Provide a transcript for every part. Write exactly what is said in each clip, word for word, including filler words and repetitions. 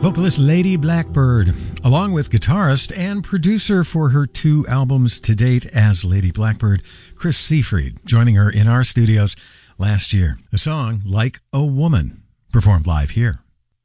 Vocalist Lady Blackbird, along with guitarist and producer for her two albums to date as Lady Blackbird, Chris Seafried, joining her in our studios last year. The song, Like a Woman, performed live here.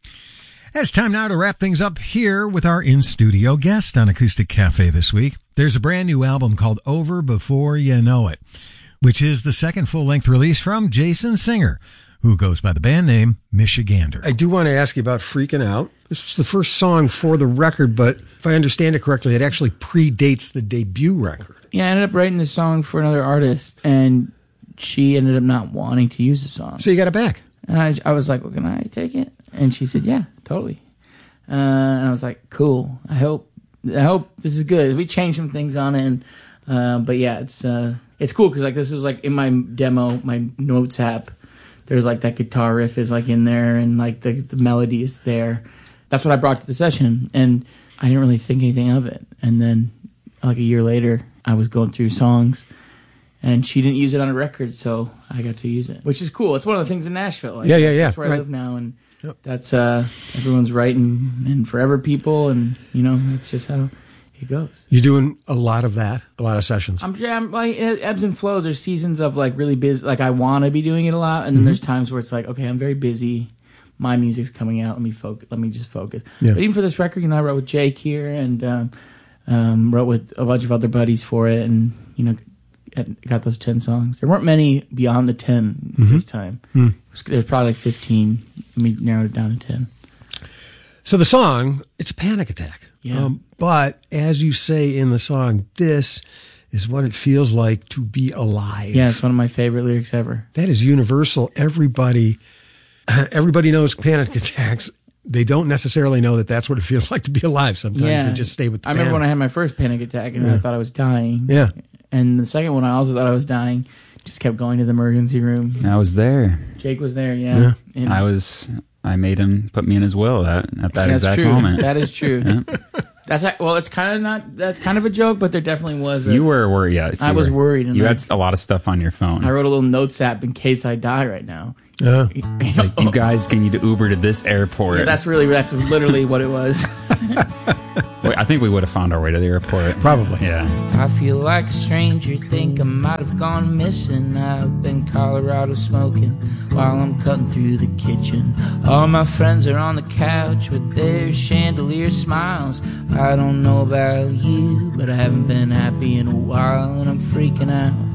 It's time now to wrap things up here with our in-studio guest on Acoustic Cafe this week. There's a brand new album called Over Before You Know It, which is the second full-length release from Jason Singer, who goes by the band name Michigander. I do want to ask you about Freaking Out. This was the first song for the record, but if I understand it correctly, it actually predates the debut record. Yeah, I ended up writing this song for another artist, and she ended up not wanting to use the song. So you got it back. And I, I was like, well, can I take it? And she said, yeah, totally. Uh, and I was like, cool. I hope I hope this is good. We changed some things on it, and, uh, but yeah, it's uh, it's cool because like this is like in my demo, my notes app. There's like that guitar riff is like in there, and like the the melody is there. That's what I brought to the session, and I didn't really think anything of it. And then like a year later, I was going through songs, and she didn't use it on a record, so I got to use it, which is cool. It's one of the things in Nashville. Like, yeah, yeah, that's, yeah. That's where right. I live now, and yep. that's uh, everyone's writing and forever people, and you know that's just how it goes. You're doing a lot of that, a lot of sessions. I'm, yeah, I'm like it ebbs and flows. There's seasons of like really busy, like I want to be doing it a lot, and then Mm-hmm. there's times where it's like, okay, I'm very busy. My music's coming out. Let me focus. Let me just focus. Yeah. But even for this record, you know, I wrote with Jake here, and um, um, wrote with a bunch of other buddies for it, and you know, got those ten songs. There weren't many beyond the ten Mm-hmm. this time. Mm. There's probably like fifteen. We narrowed it down to ten. So the song, it's a panic attack. Yeah. Um, but as you say in the song, this is what it feels like to be alive. Yeah, it's one of my favorite lyrics ever. That is universal. Everybody, everybody knows panic attacks. They don't necessarily know that that's what it feels like to be alive. Sometimes Yeah. they just stay with the I remember panic. when I had my first panic attack, and Yeah. I thought I was dying. Yeah. And the second one, I also thought I was dying. Just kept going to the emergency room. I was there. Jake was there, yeah. Yeah. And I was. I made him put me in his will at, at that that's exact true. moment. That is true. Yeah. That's a- well, it's kind of not. That's kind of a joke, but there definitely was. A, You were worried. Yes, I you was were. worried, and You I- had a lot of stuff on your phone. I wrote a little notes app in case I die right now. Yeah. It's like, you guys can need to Uber to this airport. Yeah, that's really. That's literally what it was. Wait, I think we would have found our way to the airport. Probably. Yeah. I feel like a stranger, think I might have gone missing. I've been Colorado smoking while I'm cutting through the kitchen. All my friends are on the couch with their chandelier smiles. I don't know about you, but I haven't been happy in a while, and I'm freaking out.